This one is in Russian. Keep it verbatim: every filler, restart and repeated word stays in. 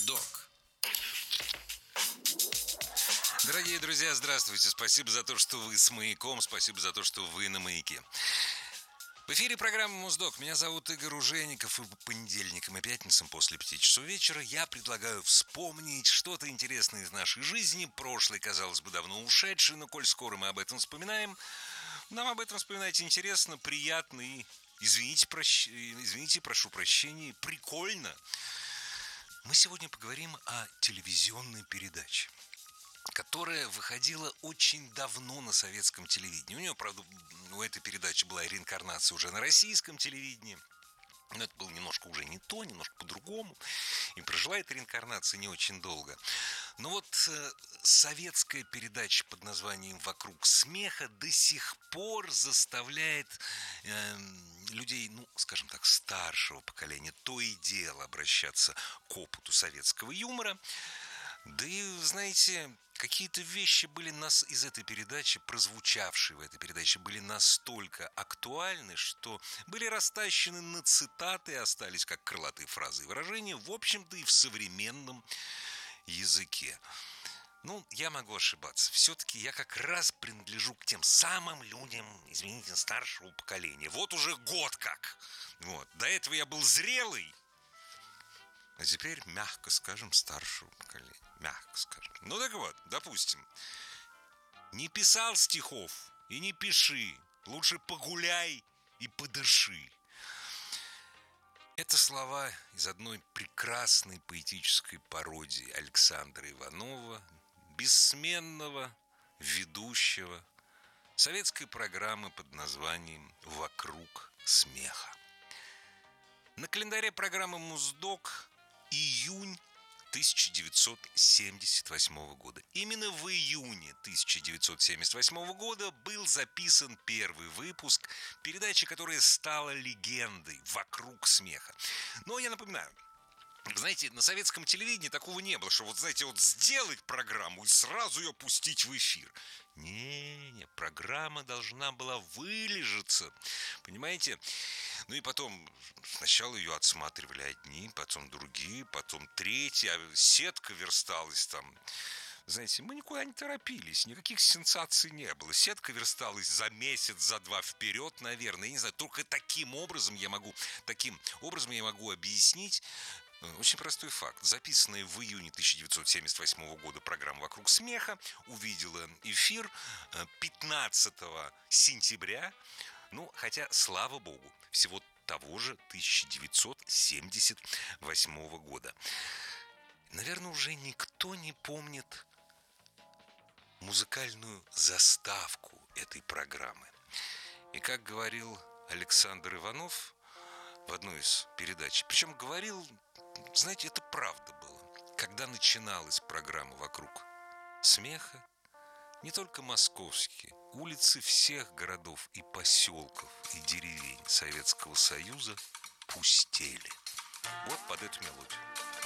Муздок. Дорогие друзья, здравствуйте. Спасибо за то, что вы с «Маяком». Спасибо за то, что вы на «Маяке». В эфире программа «Муздок». Меня зовут Игорь Ужеников. И по понедельникам и пятницам после пяти часов вечера я предлагаю вспомнить что-то интересное из нашей жизни. Прошлое, казалось бы, давно ушедшее, но коль скоро мы об этом вспоминаем, нам об этом вспоминать интересно, приятно и, извините, прощ... извините, прошу прощения, прикольно. Мы сегодня поговорим о телевизионной передаче, которая выходила очень давно на советском телевидении. У нее, правда, у этой передачи была реинкарнация уже на российском телевидении. Но это было немножко уже не то, немножко по-другому. И прожила эта реинкарнация не очень долго. Но вот э, советская передача под названием «Вокруг смеха» до сих пор заставляет э, людей, ну, скажем так, старшего поколения то и дело обращаться к опыту советского юмора. Да и, знаете, какие-то вещи были нас из этой передачи, прозвучавшие в этой передаче, были настолько актуальны, что были растащены на цитаты и остались как крылатые фразы и выражения, в общем-то, и в современном языке. Ну, я могу ошибаться. Все-таки я как раз принадлежу к тем самым людям, извините, старшего поколения. Вот уже год как. Вот. До этого я был зрелый. А теперь, мягко скажем, старшего поколения. Мягко скажем. Ну так вот, допустим. Не писал стихов и не пиши. Лучше погуляй и подыши. Это слова из одной прекрасной поэтической пародии Александра Иванова, бессменного ведущего советской программы под названием «Вокруг смеха». На календаре программы «Муздок» июнь тысяча девятьсот семьдесят восьмого года. Именно в июне тысяча девятьсот семьдесят восьмого года был записан первый выпуск передачи, которая стала легендой «Вокруг смеха». Но я напоминаю, знаете, на советском телевидении такого не было, что вот, знаете, вот сделать программу и сразу ее пустить в эфир. Не-не, программа должна была вылежаться, понимаете? Ну и потом, сначала ее отсматривали одни, потом другие, потом третьи, а сетка версталась там. Знаете, мы никуда не торопились, никаких сенсаций не было. Сетка версталась за месяц, за два вперед, наверное. Я не знаю, только таким образом я могу, таким образом я могу объяснить очень простой факт. Записанная в июне тысяча девятьсот семьдесят восьмого года программа «Вокруг смеха» увидела эфир пятнадцатого сентября. Ну, хотя, слава богу, всего того же тысяча девятьсот семьдесят восьмого года. Наверное, уже никто не помнит музыкальную заставку этой программы. И как говорил Александр Иванов в одной из передач, причем говорил, знаете, это правда было. Когда начиналась программа «Вокруг смеха», не только московские, улицы всех городов и поселков и деревень Советского Союза пустели. Вот под эту мелодию.